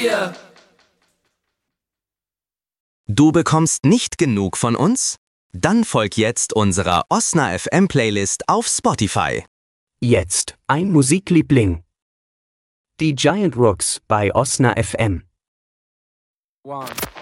wir. Du bekommst nicht genug von uns? Dann folg jetzt unserer Osna FM Playlist auf Spotify. Jetzt ein Musikliebling. Die Giant Rooks bei Osna FM. 1